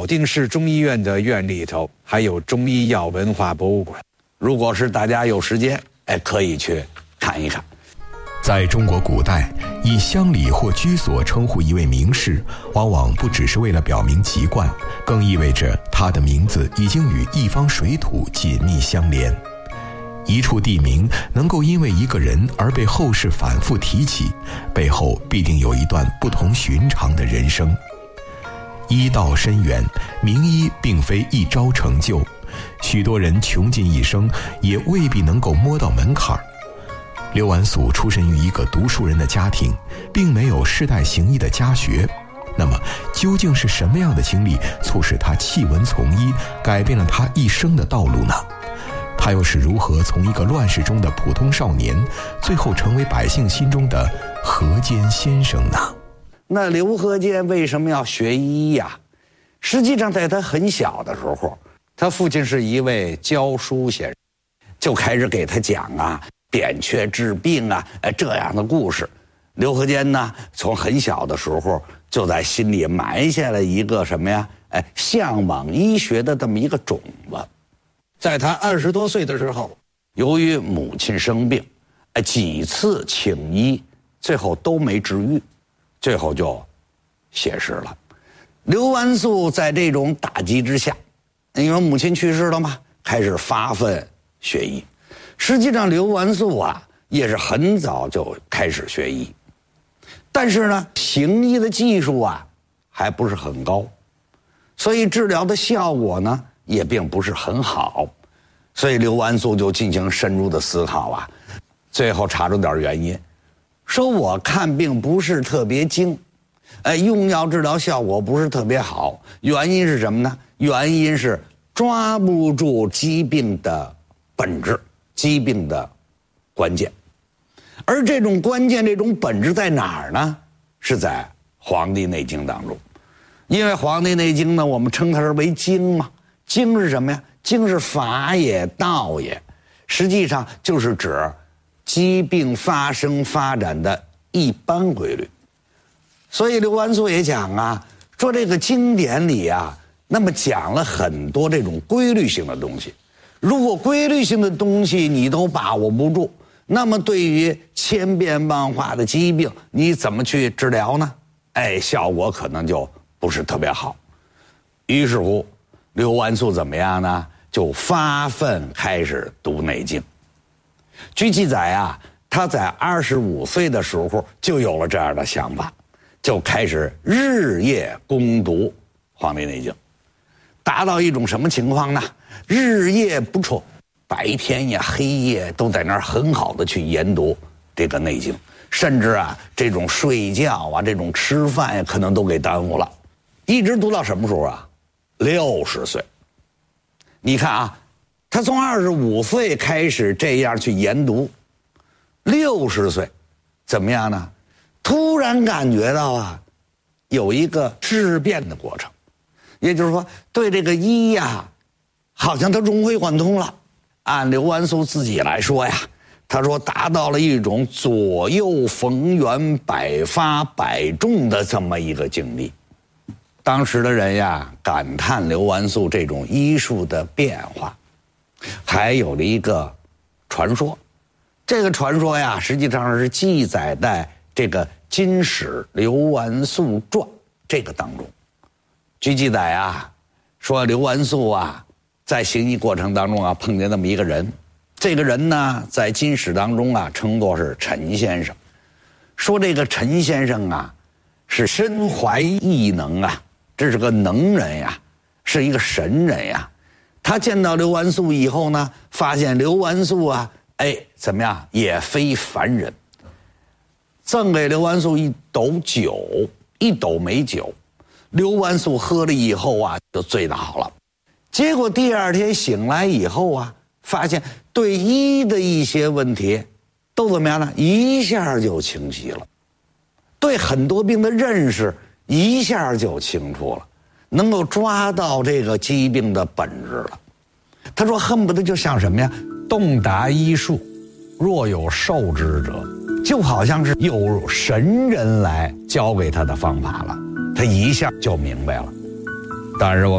定市中医院的院里头还有中医药文化博物馆，如果是大家有时间，可以去看一看。 在中国古代，以乡里或居所称呼一位名士，往往不只是为了表明籍贯，更意味着他的名字已经与一方水土紧密相连。一处地名能够因为一个人而被后世反复提起，背后必定有一段不同寻常的人生。医道深远，名医并非一朝成就，许多人穷尽一生也未必能够摸到门槛儿。刘完素出身于一个读书人的家庭，并没有世代行医的家学。那么究竟是什么样的经历促使他弃文从医，改变了他一生的道路呢？他又是如何从一个乱世中的普通少年，最后成为百姓心中的河间先生呢？ 那刘和间为什么要学医呀？实际上在他很小的时候，他父亲是一位教书先生，就开始给他讲扁鹊治病这样的故事。刘和间呢，从很小的时候就在心里埋下了一个什么呀？向往医学的这么一个种子。在他20多岁的时候，由于母亲生病，几次请医，最后都没治愈，最后就谢世了。刘完素在这种打击之下，因为母亲去世了嘛，开始发奋学医。实际上刘完素也是很早就开始学医，但是呢，行医的技术还不是很高，所以治疗的效果呢也并不是很好，所以刘完素就进行深入的思考最后查出点原因，说我看病不是特别精，用药治疗效果不是特别好，原因是什么呢？原因是抓不住疾病的本质，疾病的关键。而这种关键，这种本质在哪儿呢？是在《黄帝内经》当中。因为《黄帝内经》呢，我们称它为经嘛。经是什么呀？经是法也，道也，实际上就是指疾病发生发展的一般规律。所以刘完素也讲说这个经典里那么讲了很多这种规律性的东西。如果规律性的东西你都把握不住，那么对于千变万化的疾病，你怎么去治疗呢？效果可能就不是特别好。于是乎，刘完素怎么样呢？就发奋开始读《内经》。据记载他在25岁的时候就有了这样的想法，就开始日夜攻读《黄帝内经》，达到一种什么情况呢？日夜不辍，白天呀黑夜都在那儿很好的去研读这个《内经》，甚至这种睡觉这种吃饭可能都给耽误了，一直读到什么时候60岁。你看他从25岁开始这样去研读，60岁怎么样呢？突然感觉到有一个质变的过程，也就是说对这个医好像他融会贯通了。按刘完素自己来说他说达到了一种左右逢源，百发百中的这么一个境地。当时的人感叹刘完素这种医术的变化。还有了一个传说，这个传说实际上是记载在这个《金史刘完素传》这个当中。据记载说刘完素在行医过程当中碰见那么一个人，这个人呢在金史当中称作是陈先生。说这个陈先生是身怀异能这是个能人是一个神人他见到刘完素以后呢，发现刘完素怎么样也非凡人，赠给刘完素一斗酒，一斗美酒。刘完素喝了以后就醉倒了。结果第二天醒来以后发现对医的一些问题都怎么样呢？一下就清晰了，对很多病的认识一下就清楚了，能够抓到这个疾病的本质了。他说恨不得就像什么呀？洞达医术，若有受之者，就好像是有神人来教给他的方法了，他一下就明白了。当然